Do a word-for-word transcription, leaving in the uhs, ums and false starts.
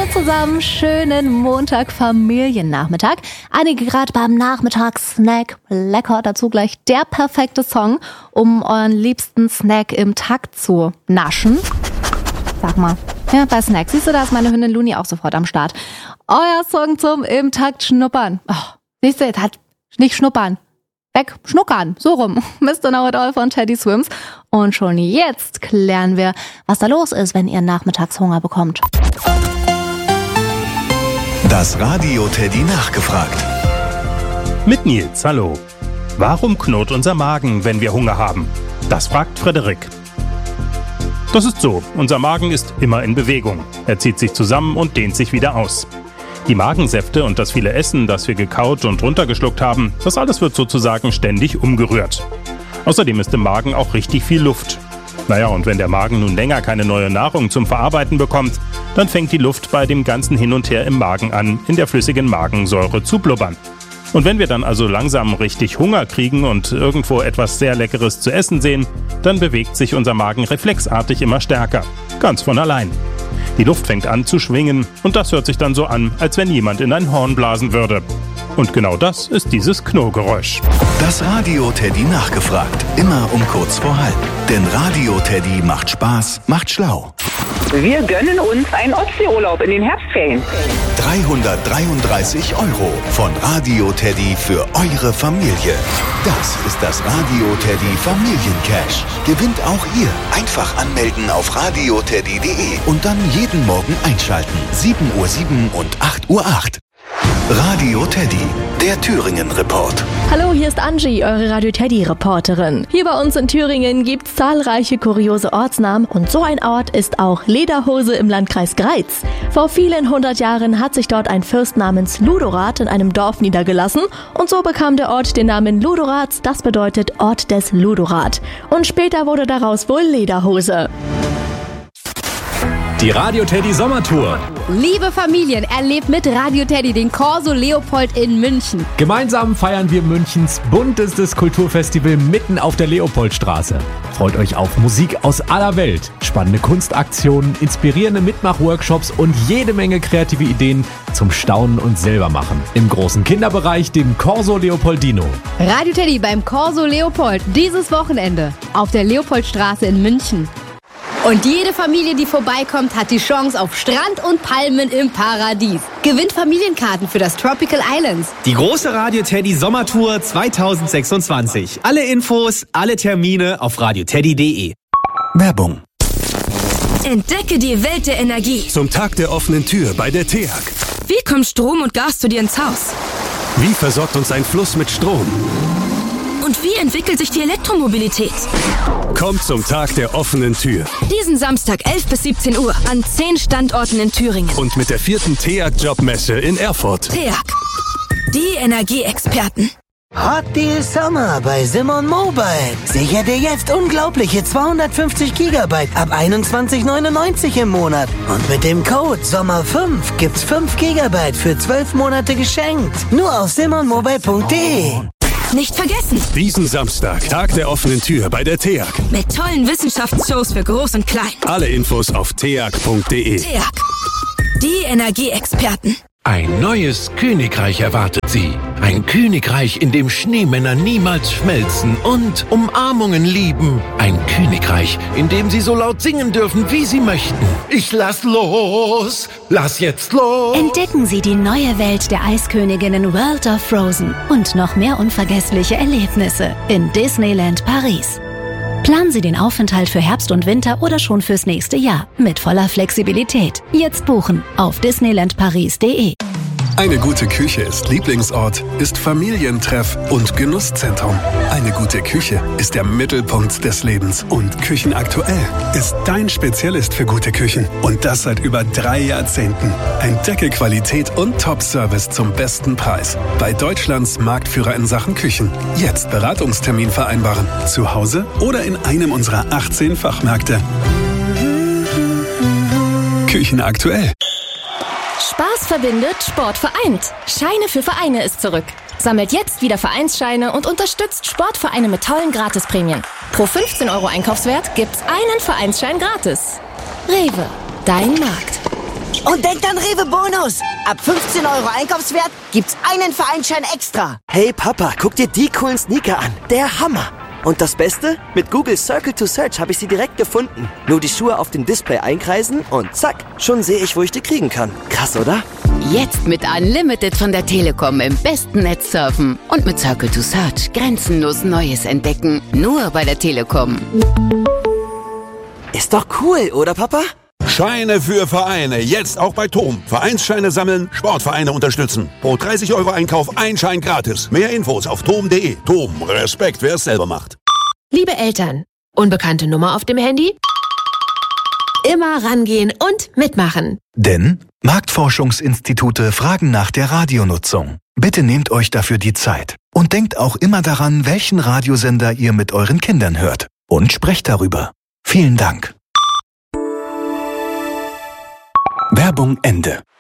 zusammen, schönen Montag-Familiennachmittag. Einige gerade beim Nachmittagssnack, lecker, dazu gleich der perfekte Song, um euren liebsten Snack im Takt zu naschen. Sag mal, ja, bei Snacks, siehst du, da ist meine Hündin Luni auch sofort am Start. Euer Song zum im Takt schnuppern. Oh, siehst du, jetzt hat nicht schnuppern. Weg, schnuckern, so rum. Mister Know It All von Teddy Swims. Und schon jetzt klären wir, was da los ist, wenn ihr nachmittags Hunger bekommt. Das Radio Teddy nachgefragt. Mit Nils, hallo. Warum knurrt unser Magen, wenn wir Hunger haben? Das fragt Frederik. Das ist so, unser Magen ist immer in Bewegung. Er zieht sich zusammen und dehnt sich wieder aus. Die Magensäfte und das viele Essen, das wir gekaut und runtergeschluckt haben, das alles wird sozusagen ständig umgerührt. Außerdem ist im Magen auch richtig viel Luft. Naja, und wenn der Magen nun länger keine neue Nahrung zum Verarbeiten bekommt, dann fängt die Luft bei dem ganzen Hin und Her im Magen an, in der flüssigen Magensäure zu blubbern. Und wenn wir dann also langsam richtig Hunger kriegen und irgendwo etwas sehr Leckeres zu essen sehen, dann bewegt sich unser Magen reflexartig immer stärker. Ganz von allein. Die Luft fängt an zu schwingen und das hört sich dann so an, als wenn jemand in ein Horn blasen würde. Und genau das ist dieses Knurrgeräusch. Das Radio Teddy nachgefragt. Immer um kurz vor halb. Denn Radio Teddy macht Spaß, macht schlau. Wir gönnen uns einen Ostseeurlaub in den Herbstferien. dreihundertdreiunddreißig Euro von Radio Teddy für eure Familie. Das ist das Radio Teddy Familiencash. Gewinnt auch ihr. Einfach anmelden auf radio teddy punkt de und dann jeden Morgen einschalten. sieben Uhr sieben und acht Uhr acht. Radio Teddy, der Thüringen-Report. Hallo, hier ist Angie, eure Radio Teddy-Reporterin. Hier bei uns in Thüringen gibt's zahlreiche kuriose Ortsnamen und so ein Ort ist auch Lederhose im Landkreis Greiz. Vor vielen hundert Jahren hat sich dort ein Fürst namens Ludorat in einem Dorf niedergelassen und so bekam der Ort den Namen Ludorats, das bedeutet Ort des Ludorat. Und später wurde daraus wohl Lederhose. Die Radio Teddy Sommertour. Liebe Familien, erlebt mit Radio Teddy den Corso Leopold in München. Gemeinsam feiern wir Münchens buntestes Kulturfestival mitten auf der Leopoldstraße. Freut euch auf Musik aus aller Welt, spannende Kunstaktionen, inspirierende Mitmachworkshops und jede Menge kreative Ideen zum Staunen und Selbermachen. Im großen Kinderbereich, dem Corso Leopoldino. Radio Teddy beim Corso Leopold dieses Wochenende auf der Leopoldstraße in München. Und jede Familie, die vorbeikommt, hat die Chance auf Strand und Palmen im Paradies. Gewinnt Familienkarten für das Tropical Islands. Die große Radio Teddy Sommertour zweitausendsechsundzwanzig. Alle Infos, alle Termine auf radio teddy punkt de. Werbung. Entdecke die Welt der Energie. Zum Tag der offenen Tür bei der T E A G. Wie kommt Strom und Gas zu dir ins Haus? Wie versorgt uns ein Fluss mit Strom? Und wie entwickelt sich die Elektromobilität? Kommt zum Tag der offenen Tür. Diesen Samstag elf bis siebzehn Uhr an zehn Standorten in Thüringen. Und mit der vierten T E A G Jobmesse in Erfurt. T E A G, die Energieexperten. Hot Deal Summer bei Simon Mobile. Sicher dir jetzt unglaubliche zweihundertfünfzig Gigabyte ab einundzwanzig neunundneunzig im Monat. Und mit dem Code Sommer fünf gibt's fünf Gigabyte für zwölf Monate geschenkt. Nur auf simon mobile punkt de. Nicht vergessen! Diesen Samstag, Tag der offenen Tür bei der T E A G. Mit tollen Wissenschaftsshows für Groß und Klein. Alle Infos auf t e a g punkt de. T E A G, die Energieexperten. Ein neues Königreich erwartet Sie. Ein Königreich, in dem Schneemänner niemals schmelzen und Umarmungen lieben. Ein Königreich, in dem Sie so laut singen dürfen, wie Sie möchten. Ich lass los! Lass jetzt los! Entdecken Sie die neue Welt der Eisköniginnen World of Frozen und noch mehr unvergessliche Erlebnisse in Disneyland Paris. Planen Sie den Aufenthalt für Herbst und Winter oder schon fürs nächste Jahr mit voller Flexibilität. Jetzt buchen auf disneyland paris punkt de. Eine gute Küche ist Lieblingsort, ist Familientreff und Genusszentrum. Eine gute Küche ist der Mittelpunkt des Lebens. Und Küchenaktuell ist dein Spezialist für gute Küchen. Und das seit über drei Jahrzehnten. Entdecke Qualität und Top-Service zum besten Preis. Bei Deutschlands Marktführer in Sachen Küchen. Jetzt Beratungstermin vereinbaren. Zu Hause oder in einem unserer achtzehn Fachmärkte. Küchenaktuell. Spaß verbindet, Sport vereint. Scheine für Vereine ist zurück. Sammelt jetzt wieder Vereinsscheine und unterstützt Sportvereine mit tollen Gratisprämien. Pro fünfzehn Euro Einkaufswert gibt's einen Vereinsschein gratis. Rewe, dein Markt. Und denkt an Rewe Bonus. Ab fünfzehn Euro Einkaufswert gibt's einen Vereinsschein extra. Hey Papa, guck dir die coolen Sneaker an. Der Hammer. Und das Beste? Mit Google Circle to Search habe ich sie direkt gefunden. Nur die Schuhe auf dem Display einkreisen und zack, schon sehe ich, wo ich die kriegen kann. Krass, oder? Jetzt mit Unlimited von der Telekom im besten Netz surfen. Und mit Circle to Search grenzenlos Neues entdecken. Nur bei der Telekom. Ist doch cool, oder Papa? Scheine für Vereine, jetzt auch bei Tom. Vereinsscheine sammeln, Sportvereine unterstützen. Pro dreißig Euro Einkauf ein Schein gratis. Mehr Infos auf tom punkt de. Tom, Respekt, wer es selber macht. Liebe Eltern, unbekannte Nummer auf dem Handy? Immer rangehen und mitmachen. Denn Marktforschungsinstitute fragen nach der Radionutzung. Bitte nehmt euch dafür die Zeit. Und denkt auch immer daran, welchen Radiosender ihr mit euren Kindern hört. Und sprecht darüber. Vielen Dank. Werbung Ende.